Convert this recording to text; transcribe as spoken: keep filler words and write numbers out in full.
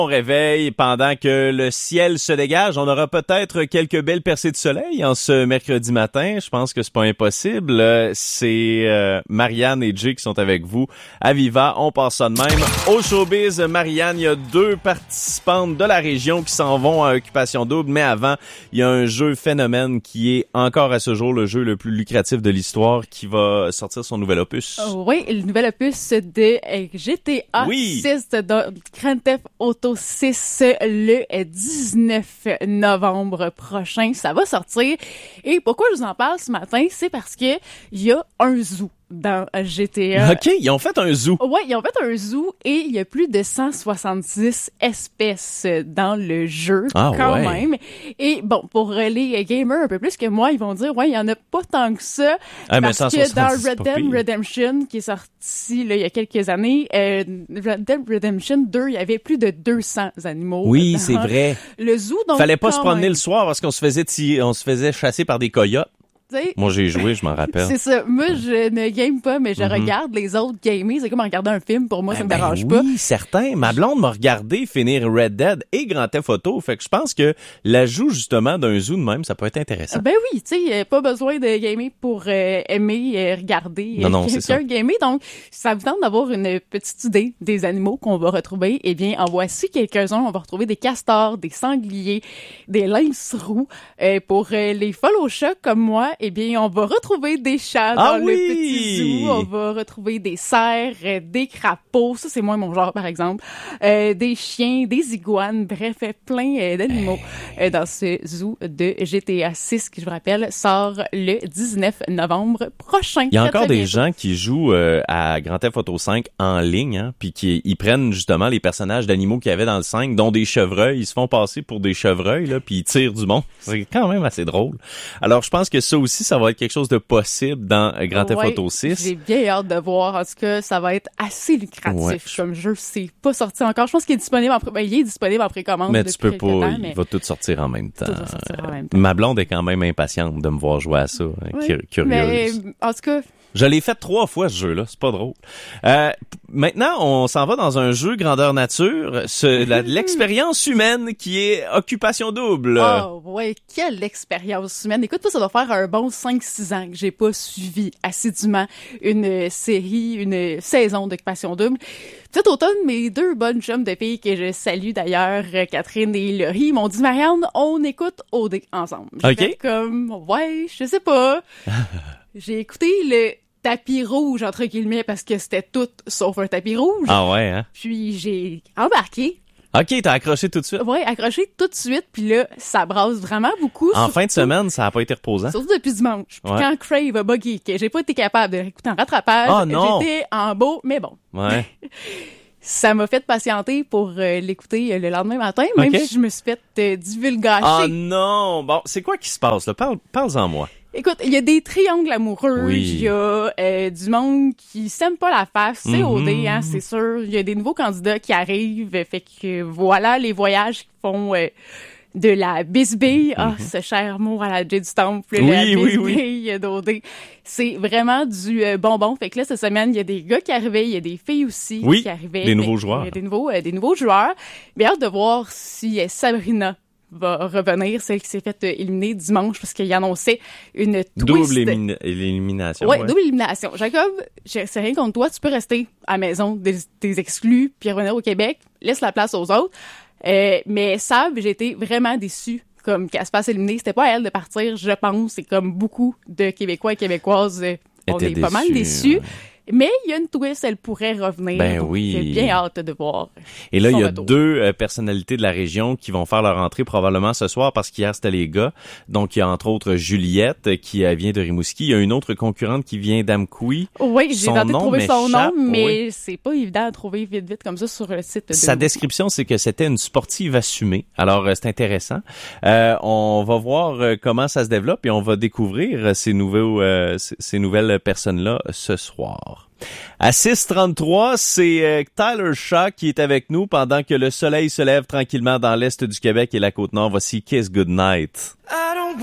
On réveille pendant que le ciel se dégage. On aura peut-être quelques belles percées de soleil en ce mercredi matin. Je pense que c'est pas impossible. C'est euh, Marianne et Jay qui sont avec vous à Viva. On passe ça de même. Au showbiz, Marianne, il y a deux participantes de la région qui s'en vont à Occupation Double. Mais avant, il y a un jeu phénomène qui est encore à ce jour le jeu le plus lucratif de l'histoire qui va sortir son nouvel opus. Oui, le nouvel opus de G T A oui. six, de Grand Theft Auto six, le dix-neuf novembre prochain. Ça va sortir. Et pourquoi je vous en parle ce matin? C'est parce que il y a un zoo dans G T A. OK, ils ont fait un zoo. Ouais, ils ont fait un zoo et il y a plus de cent soixante-dix espèces dans le jeu, ah, quand ouais. même. Et bon, pour les gamers un peu plus que moi, ils vont dire, ouais, il y en a pas tant que ça. Ah, parce que dans Red Dead Redemption, qui est sorti là, il y a quelques années, euh, Red Dead Redemption deux, il y avait plus de deux cents animaux. Oui, c'est vrai. Le zoo, donc. Fallait pas se promener même. le soir parce qu'on se faisait tirer, on se faisait chasser par des coyotes. T'sais, moi, j'ai joué, je m'en rappelle. C'est ça. Moi, je ne game pas, mais je mm-hmm. regarde les autres gamer. C'est comme regarder un film. Pour moi, ben, ça me ben dérange oui, pas. Oui, certain. Ma blonde m'a regardé finir Red Dead et Grand Theft Auto. Fait que je pense que l'ajout, justement, d'un zoo de même, ça peut être intéressant. Ben oui, tu sais, pas besoin de gamer pour euh, aimer euh, regarder non, non, quelqu'un gamer. Donc, ça vous tente d'avoir une petite idée des animaux qu'on va retrouver. Eh bien, en voici quelques-uns. On va retrouver des castors, des sangliers, des lynx roux. Euh, pour euh, les follow chats comme moi, eh bien, on va retrouver des chats ah dans oui! le petit zoo. On va retrouver des cerfs, euh, des crapauds. Ça, c'est moins mon genre, par exemple. Euh, des chiens, des iguanes. Bref, plein euh, d'animaux euh, dans ce zoo de G T A six, qui, je vous rappelle, sort le dix-neuf novembre prochain. Il y a très, encore très des bientôt. gens qui jouent euh, à Grand Theft Auto cinq en ligne, hein, puis qui ils prennent justement les personnages d'animaux qu'il y avait dans le cinq, dont des chevreuils. Ils se font passer pour des chevreuils, là, puis ils tirent du monde. C'est quand même assez drôle. Alors, je pense que ça aussi, ça va être quelque chose de possible dans Grand Theft ouais, Auto six. J'ai bien hâte de voir. En tout cas, ça va être assez lucratif ouais. comme jeu. C'est pas sorti encore. Je pense qu'il est disponible en, pré- ben, il est disponible en précommande. Mais tu peux pas, temps, il mais... va tout sortir en même temps. Tout va sortir en même temps. Ma blonde est quand même impatiente de me voir jouer à ça. Oui, Cur- curieuse. Mais, en tout cas... Je l'ai fait trois fois, ce jeu-là. C'est pas drôle. Euh, maintenant, on s'en va dans un jeu grandeur nature. Ce, la, l'expérience humaine qui est Occupation Double. Oh, ouais. Quelle expérience humaine. Écoute, ça doit faire un bon cinq six ans que j'ai pas suivi assidûment une série, une saison d'Occupation Double. Cet automne, mes deux bonnes chums de filles que je salue d'ailleurs, Catherine et Laurie, m'ont dit, Marianne, on écoute O D ensemble. J'ai OK. fait comme, ouais, je sais pas. J'ai écouté le tapis rouge, entre guillemets, parce que c'était tout sauf un tapis rouge. Ah ouais, hein? Puis j'ai embarqué. OK, t'as accroché tout de suite. Ouais, accroché tout de suite. Puis là, ça brasse vraiment beaucoup. En surtout, fin de semaine, ça a pas été reposant. Surtout depuis dimanche. Puis Ouais. quand Crave a buggy, que j'ai pas été capable de l'écouter en rattrapage, Oh non! j'étais en beau, mais bon. Ouais. Ça m'a fait patienter pour euh, l'écouter euh, le lendemain matin, même OK. si je me suis fait euh, divulgacher. Ah non! Bon, c'est quoi qui se passe, là? Parle, parle-en moi. Écoute, il y a des triangles amoureux, il Oui. y a euh, du monde qui s'aime pas la face, c'est Mm-hmm. O D, hein, c'est sûr. Il y a des nouveaux candidats qui arrivent, fait que voilà les voyages qui font euh, de la bisbille. Ah, Mm-hmm. ce cher mot à la J du Temple, Oui, la oui, bisbille d'O D. C'est vraiment du euh, bonbon. Fait que là, cette semaine, il y a des gars qui arrivaient, il y a des filles aussi Oui, qui arrivaient. des nouveaux Fait que, joueurs. euh, Des nouveaux, euh, des nouveaux joueurs. Bien hâte de voir si euh, Sabrina va revenir, celle qui s'est faite euh, éliminer dimanche parce qu'il annonçait une twist. Double élimina- élimination. Ouais, ouais. double élimination. Jacob, je- c'est rien contre toi, tu peux rester à la maison des, des exclus puis revenir au Québec, laisse la place aux autres. Euh, mais Sab, j'ai été vraiment déçue comme qu'elle se fasse éliminer. C'était pas à elle de partir, je pense. C'est comme beaucoup de Québécois et Québécoises, euh, on Était est pas mal déçus, déçus. ouais. Mais il y a une twist, elle pourrait revenir. Ben donc oui. J'ai bien hâte de voir. Et là, son il y a retour. deux euh, personnalités de la région qui vont faire leur entrée probablement ce soir parce qu'hier, c'était les gars. Donc, il y a entre autres Juliette euh, qui euh, vient de Rimouski. Il y a une autre concurrente qui vient d'Amqui. Oui, j'ai Son tenté de nom trouver son nom, m'échappe, mais oui. c'est pas évident à trouver vite vite comme ça sur le site de Sa description, c'est que c'était une sportive assumée. Alors, euh, c'est intéressant. Euh, on va voir euh, comment ça se développe et on va découvrir euh, ces, nouveaux, euh, ces, ces nouvelles personnes-là ce soir. À six trente-trois, c'est euh, Tyler Shaw qui est avec nous pendant que le soleil se lève tranquillement dans l'est du Québec et la Côte-Nord. Voici Kiss Goodnight.